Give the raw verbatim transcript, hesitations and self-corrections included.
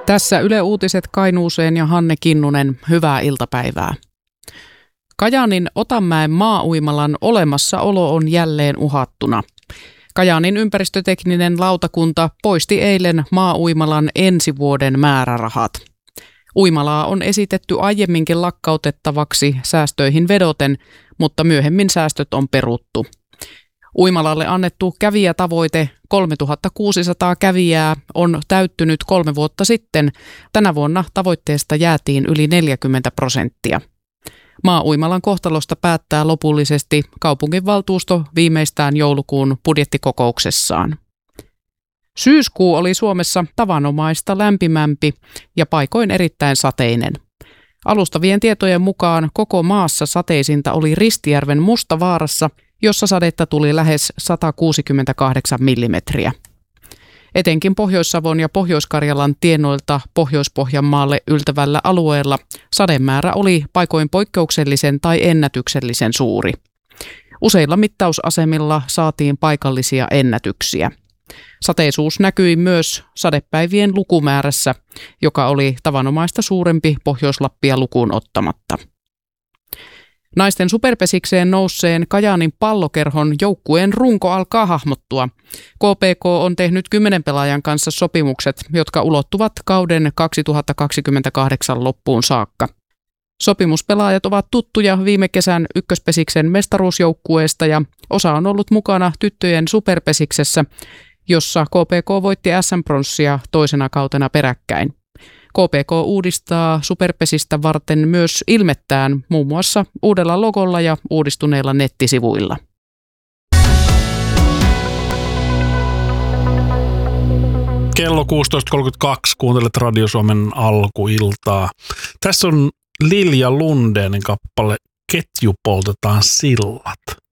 Tässä Yle Uutiset Kainuuseen ja Hanne Kinnunen, hyvää iltapäivää. Kajaanin Otanmäen maa-uimalan olemassaolo on jälleen uhattuna. Kajaanin ympäristötekninen lautakunta poisti eilen maa-uimalan ensi vuoden määrärahat. Uimalaa on esitetty aiemminkin lakkautettavaksi säästöihin vedoten, mutta myöhemmin säästöt on peruttu. Uimalalle annettu kävijätavoite kolmetuhattakuusisataa kävijää on täyttynyt kolme vuotta sitten. Tänä vuonna tavoitteesta jäätiin yli neljäkymmentä prosenttia. Maa-uimalan kohtalosta päättää lopullisesti kaupunginvaltuusto viimeistään joulukuun budjettikokouksessaan. Syyskuu oli Suomessa tavanomaista lämpimämpi ja paikoin erittäin sateinen. Alustavien tietojen mukaan koko maassa sateisinta oli Ristijärven Mustavaarassa, jossa sadetta tuli lähes satakuusikymmentäkahdeksan millimetriä. Etenkin Pohjois-Savon ja Pohjois-Karjalan tienoilta Pohjois-Pohjanmaalle yltävällä alueella sademäärä oli paikoin poikkeuksellisen tai ennätyksellisen suuri. Useilla mittausasemilla saatiin paikallisia ennätyksiä. Sateisuus näkyi myös sadepäivien lukumäärässä, joka oli tavanomaista suurempi Pohjois-Lappia lukuun ottamatta. Naisten superpesikseen nousseen Kajaanin Pallokerhon joukkueen runko alkaa hahmottua. K P K on tehnyt kymmenen pelaajan kanssa sopimukset, jotka ulottuvat kauden kaksituhattakaksikymmentäkahdeksan loppuun saakka. Sopimuspelaajat ovat tuttuja viime kesän ykköspesiksen mestaruusjoukkueesta ja osa on ollut mukana tyttöjen superpesiksessä, jossa K P K voitti äs äm-pronssia toisena kautena peräkkäin. K P K uudistaa superpesistä varten myös ilmettään muun muassa uudella logolla ja uudistuneilla nettisivuilla. Kello kuusitoista kolmekymmentäkaksi, kuuntelet Radio Suomen alkuiltaa. Tässä on Lilja Lundénin kappale Ketju poltetaan sillat.